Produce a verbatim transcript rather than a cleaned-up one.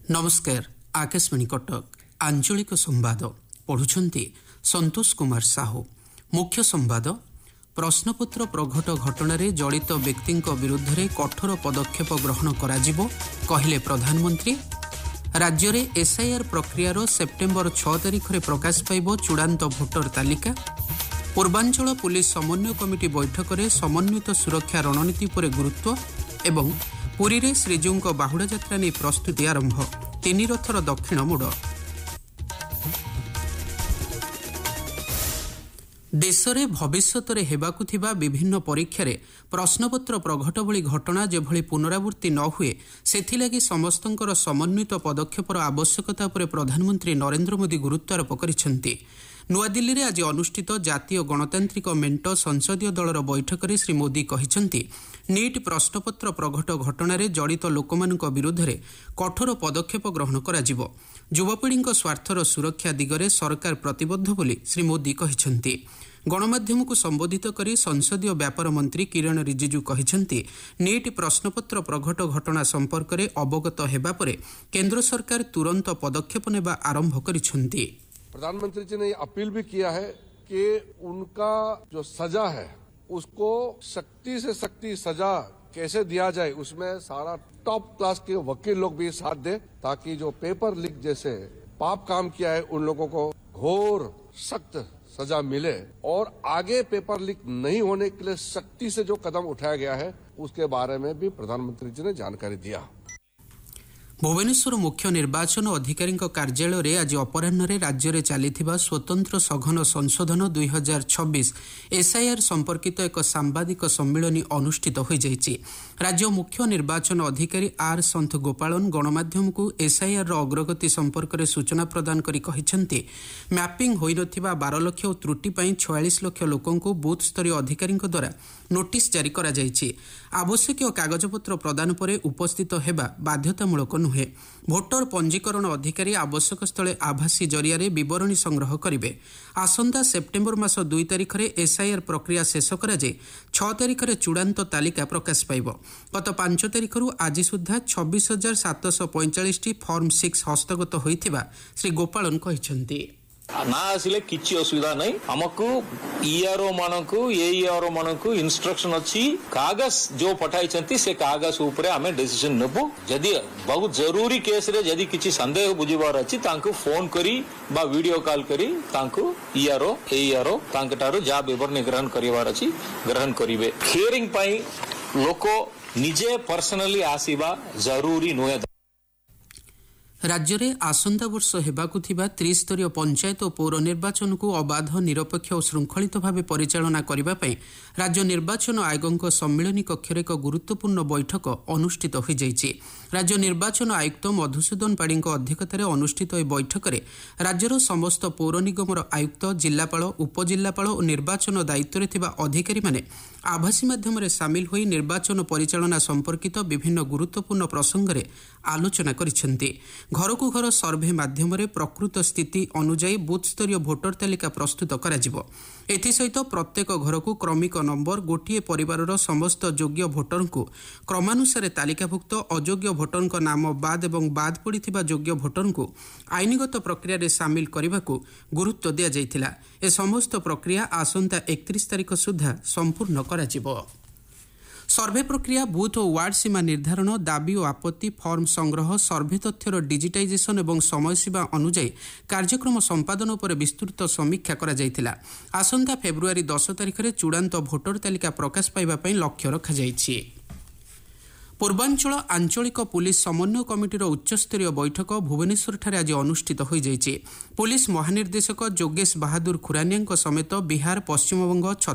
नमस्कार आकाशवाणी कटक आंचलिक संवाद पढ़ुछंती संतोष कुमार साहू। मुख्य संवाद प्रश्नपत्र प्रघट घटना जड़ित व्यक्ति विरुद्ध में कठोर पदक्षेप ग्रहण कराजिबो कहिले प्रधानमंत्री। राज्य में एसआईआर प्रक्रियार सेप्टेम्बर छह तारिख में प्रकाश पाइब चूड़ांत भोटर तालिका। पूर्वांचल पुलिस समन्वय कमिटी बैठक में समन्वित सुरक्षा रणनीति पर गुरुत्व एवं पुरी रे श्रीजीउଙ୍କ बाहुड़ा यात्रा नहीं प्रस्तुति आरंभ। तीन रथर दक्षिण मोड़। देश में भविष्यत में हेबाकु थिबा विभिन्न परीक्षार प्रश्नपत्र प्रघट भली घटना जेभली पुनरावृत्ति न हुए सेथिलागि समस्तंकर समन्वित पदक्षेपर आवश्यकता पर प्रधानमंत्री नरेंद्र मोदी गुरुत्वारोप करिसेंति। नुआदिल्ली में आज अनुष्ठित जातीय गणतांत्रिक मेंट संसदीय दलर बैठक में श्री मोदी कहिसेंति नीट प्रश्नपत्र प्रघट घटना जड़ित लोकमानक विरुद्ध में कठोर पदक्षेप ग्रहण कराजिबो। युवपीढ़ी स्वार्थर सुरक्षा दिगरे सरकार प्रतिबद्ध बोली श्री मोदी कहिसेंति। गणमाध्यम को संबोधित करी संसदीय व्यापार मंत्री किरण रिजिजू कहिसेंति नीट प्रश्नपत्र प्रघट घटना संपर्क में अवगत हेबा परे केंद्र सरकार तुरंत पदक्षेप नेबा आरंभ करिसेंति। प्रधानमंत्री जी ने अपील भी किया है कि उनका जो सजा है उसको सख्ती से सख्ती सजा कैसे दिया जाए, उसमें सारा टॉप क्लास के वकील लोग भी साथ दे ताकि जो पेपर लीक जैसे पाप काम किया है उन लोगों को घोर सख्त सजा मिले और आगे पेपर लीक नहीं होने के लिए सख्ती से जो कदम उठाया गया है उसके बारे में भी प्रधानमंत्री जी ने जानकारी दिया। भुवनेश्वर मुख्य निर्वाचन अधिकारी कार्यालय में आज अपराह्न राज्य में चली स्वतंत्र सघन संशोधन दुई हजार छब्बीस एसआईआर संपर्कित एक सांबादिक सम्मेलन अनुष्ठित हो जाइछि। राज्य मुख्य निर्वाचन अधिकारी आर संत गोपालन गणमाध्यम को एसआईआर अग्रगति संपर्क में सूचना प्रदान करी कहिसेंति मैपिंग होई नथिबा बारह लक्ष और त्रुटि पई छियालीस लक्ष लोकों को बूथ स्तरीय अधिकारी द्वारा नोटिस जारी करा जाइछि। आवश्यक कागजपत्र प्रदान पर उपस्थित हेबा बाध्यतामूलक नुहे। भोटर पंजीकरण अधिकारी आवश्यक स्थले आभासी जरिया बरणी संग्रह करेंगे। आसंता सेप्टेम्बर मास दुई तारिख में एसआईआर प्रक्रिया शेष कराଯାଇ छह तारिख में चूड़ांत तालिका प्रकाश पाइब। गत पांच तारिख आज सुधा छब्बीस हजार सातश पैंचाश टी फॉर्म सिक्स हस्तगत होइथिबा श्री गोपालन कहिसेंति। ना आसिले किछि असुविधा नहीं। हमको ईआरओ मानकु एईआरओ मानकु इंस्ट्रक्शन अछि कागज जो पठाइछंती से कागज ऊपर हमें डिसीजन नेबो। यदि बहुत जरूरी केस रे यदि किछि संदेह बुझिबार अछि तांको फोन करी बा वीडियो कॉल करी तांको ईआरओ एईआरओ तांकटारो जा विवरण ग्रहण करिवार अछि ग्रहण करिवे। हियरिंग पई लोको निजे पर्सनली आसीबा जरूरी नोए। राज्य में आसंता वर्ष हेबाकु थिबा त्रिस्तरीय पंचायत और पौर निर्वाचन को अबाध निरपेक्ष और श्रृंखलित भाव परिचालना करने पर राज्य निर्वाचन आयोगों सम्मिलनी कक्ष एक गुरुत्वपूर्ण बैठक अनुष्ठित हो जाइछि। राज्य निर्वाचन आयुक्त मधुसूदन पाढ़ी अध्यक्षतार अनुष्ठित यह बैठक में राज्यर समस्त पौर निगमर आयुक्त जिलापाल उपजिलापाल और निर्वाचन दायित्व में थिबा अधिकारी माने आभासी माध्यम सामिल होई निर्वाचन परिचालना संपर्कित विभिन्न गुरुत्वपूर्ण प्रसंग में आलोचना करिसेंति। घर को घर सर्भे माध्यम प्रकृत स्थिति अनुजाई बूथ स्तरीय भोटर तालिका प्रस्तुत कराजिबो। एथिसहित प्रत्येक घर को क्रमिक नंबर गोटिए परिवारर समस्त योग्य भोटर को क्रमानुसार तालिकाभुक्त अयोग्य भोटर नाम बाद एवं बाद पड़िथिबा योग्य भोटर को आईनगत प्रक्रिया रे सामिल करने को गुरुत्व दिया जाइथिला। ए समस्त प्रक्रिया आसंता एकतीस तारिख सुधा संपूर्ण कराजिबो। सर्भे प्रक्रिया बूथ और वार्ड सीमा निर्धारण दाबी और आपत्ति फॉर्म संग्रह सर्भे तथ्यर डिजिटाइजेशन और समयसीमा अनुजाई कार्यक्रम संपादन पर विस्तृत समीक्षा करा जायतिला। आसंता फेब्रुआरी दस तारिख में चूड़ांत भोटर तालिका प्रकाश पाइबा पई लक्ष्य रखा जायछि। पूर्वांचल आंचलिक पुलिस समन्वय कमिटीर उच्चस्तरीय बैठक भुवनेश्वर आज अनुष्ठित हो जाइछि। पुलिस महानिर्देशक जोगेश बहादुर खुरानिया समेत बिहार पश्चिमबंग